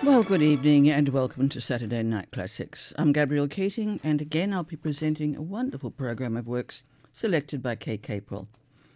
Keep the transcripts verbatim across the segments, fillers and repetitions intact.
Well, good evening and welcome to Saturday Night Classics. I'm Gabrielle Keating, and again I'll be presenting a wonderful program of works selected by Kay Capewell.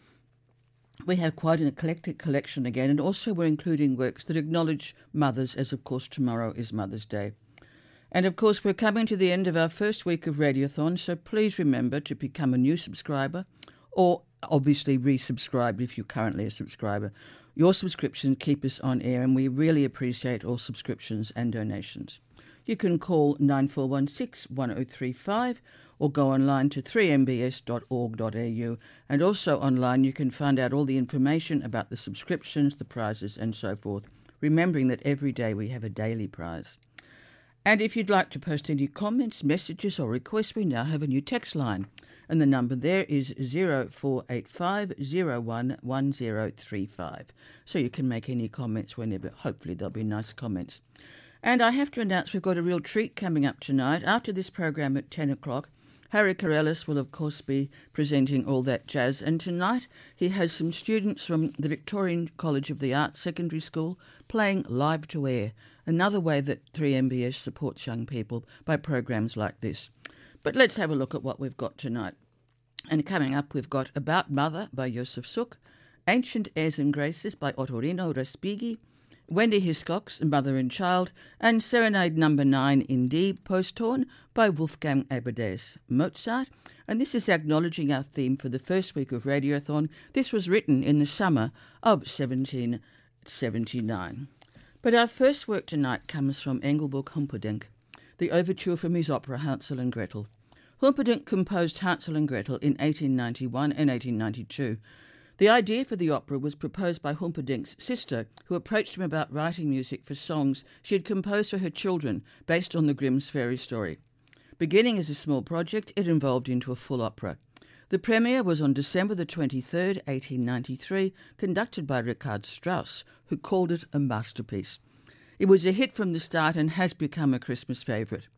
We have quite an eclectic collection again, and also we're including works that acknowledge mothers, as of course tomorrow is Mother's Day. And of course we're coming to the end of our first week of Radiothon, so please remember to become a new subscriber, or obviously resubscribe if you're currently a subscriber. Your subscriptions keep us on air, and we really appreciate all subscriptions and donations. You can call nine four one six, one oh three five or go online to three m b s dot org dot a u, and also online you can find out all the information about the subscriptions, the prizes and so forth, remembering that every day we have a daily prize. And if you'd like to post any comments, messages or requests, we now have a new text line, and the number there is zero four eight five, zero one, one zero three five. So you can make any comments whenever. Hopefully there'll be nice comments. And I have to announce we've got a real treat coming up tonight. After this program at ten o'clock, Harry Corellis will of course be presenting All That Jazz, and tonight he has some students from the Victorian College of the Arts Secondary School playing Live to Air, another way that three M B S supports young people by programs like this. But let's have a look at what we've got tonight. And coming up, we've got About Mother by Josef Suk, Ancient Airs and Graces by Ottorino Respighi, Wendy Hiscox, Mother and Child, and Serenade Number nine in D, Post-Horn by Wolfgang Amadeus Mozart. And this is acknowledging our theme for the first week of Radiothon. This was written in the summer of seventeen seventy-nine. But our first work tonight comes from Engelbert Humperdinck, the overture from his opera Hansel and Gretel. Humperdinck composed Hansel and Gretel in eighteen ninety-one and eighteen ninety-two. The idea for the opera was proposed by Humperdinck's sister, who approached him about writing music for songs she had composed for her children based on the Grimm's fairy story. Beginning as a small project, it evolved into a full opera. The premiere was on December the twenty-third, eighteen ninety-three, conducted by Richard Strauss, who called it a masterpiece. It was a hit from the start and has become a Christmas favourite.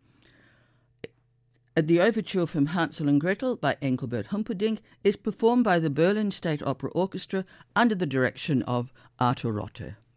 The overture from Hansel and Gretel by Engelbert Humperdinck is performed by the Berlin State Opera Orchestra under the direction of Arthur Rotter.